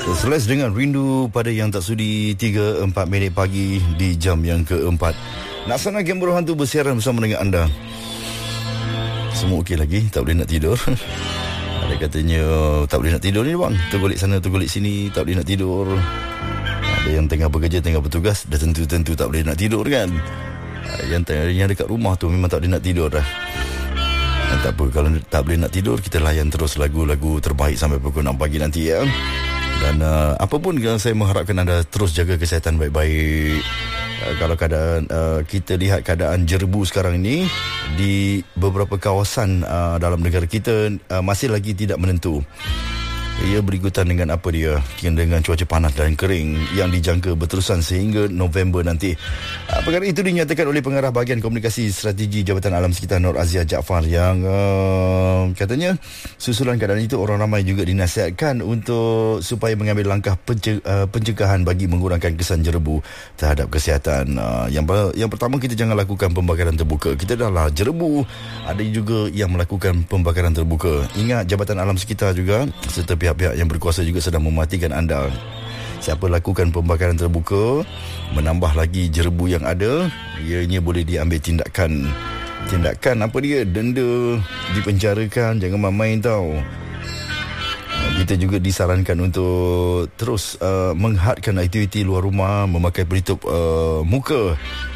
Seles dengan rindu pada yang tak sudi 3-4 minit pagi di jam yang keempat. Laksana Game Berhantu bersiaran bersama dengan anda. Semua okey lagi, tak boleh nak tidur. Ada katanya tak boleh nak tidur ni bang, tergolek sana tergolek sini, tak boleh nak tidur. Ada yang tengah bekerja, tengah bertugas, dah tentu tak boleh nak tidur kan. Yang dekat rumah tu memang tak boleh nak tidur dah. Tak apa, kalau tak boleh nak tidur, kita layan terus lagu-lagu terbaik sampai pukul 6 pagi nanti ya. Dan apapun saya mengharapkan anda terus jaga kesihatan baik-baik. Kalau keadaan kita lihat keadaan jerebu sekarang ini di beberapa kawasan dalam negara kita masih lagi tidak menentu. Ia berikutan dengan apa dia, dengan cuaca panas dan kering yang dijangka berterusan sehingga November nanti. Perkara itu dinyatakan oleh pengarah bahagian komunikasi strategi Jabatan Alam Sekitar Nur Azia Jaafar yang katanya susulan keadaan itu orang ramai juga dinasihatkan untuk supaya mengambil langkah pencegahan bagi mengurangkan kesan jerebu terhadap kesihatan. Yang pertama, kita jangan lakukan pembakaran terbuka. Kita dah lah jerebu, ada juga yang melakukan pembakaran terbuka. Ingat, Jabatan Alam Sekitar juga serta pihak-pihak yang berkuasa juga sedang mematikan anda. Siapa lakukan pembakaran terbuka, menambah lagi jerebu yang ada, ianya boleh diambil tindakan apa dia, denda, dipenjarakan, jangan main-main tau. Kita juga disarankan untuk terus menghadkan aktiviti luar rumah, memakai pelitup muka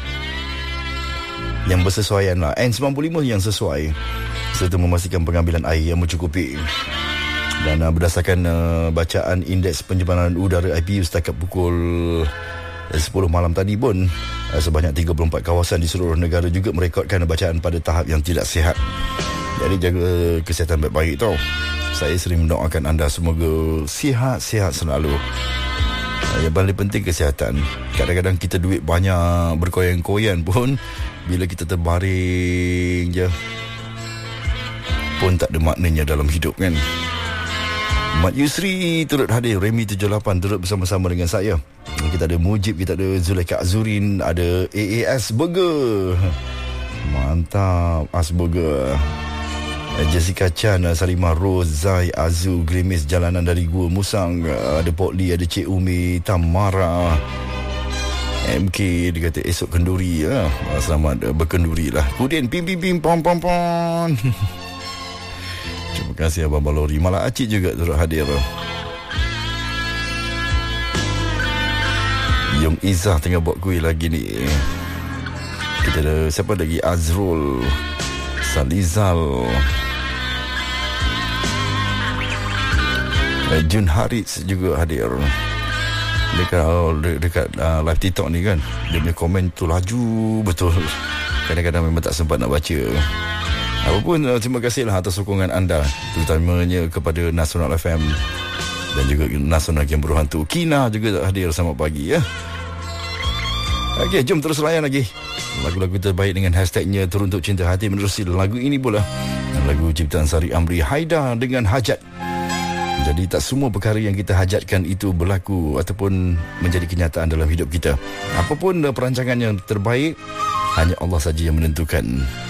yang bersesuaian lah, N95 yang sesuai, serta memastikan pengambilan air yang mencukupi. Dan berdasarkan bacaan Indeks Pencemaran Udara IPU setakat pukul 10 malam tadi pun, sebanyak 34 kawasan di seluruh negara juga merekodkan bacaan pada tahap yang tidak sihat. Jadi jaga kesihatan baik-baik tau. Saya sering mendoakan anda semoga sihat-sihat selalu. Yang paling penting kesihatan. Kadang-kadang kita duit banyak berkoyan-koyan pun, bila kita terbaring je pun tak ada maknanya dalam hidup kan. Mat Yusri turut hadir, Remy 78 turut bersama-sama dengan saya. Kita ada Mujib, kita ada Zulaika Azurin, ada AAS Burger. Mantap, As Burger. Jessica Chan, Salimah Rose, Zai, Azu, Grimis Jalanan dari Gua Musang, ada Pok Lee, ada Cik Umi, Tamara, MK, dia kata esok kenduri ya. Selamat berkenduri lah. Kemudian pim pom pom pom. Terima kasih Abang Balori. Malah Acik juga turut hadir. Yung Izzah tengah buat kuih lagi ni. Kita ada siapa lagi? Azrul, Salizal, Jun Harits juga hadir. Dekat live TikTok ni kan, dia punya komen tu laju betul. Kadang-kadang memang tak sempat nak baca. Apapun, terima kasihlah atas sokongan anda, terutamanya kepada Nasional FM dan juga Nasional Game Berhantu. Kina juga hadir, selamat pagi ya. Okey, jom terus layan lagi lagu-lagu terbaik dengan hashtagnya Teruntuk Cinta Hati. Menerusi lagu ini pula, lagu ciptaan Sari Amri, Haida dengan Hajat. Jadi tak semua perkara yang kita hajatkan itu berlaku ataupun menjadi kenyataan dalam hidup kita. Apapun perancangan yang terbaik, hanya Allah saja yang menentukan.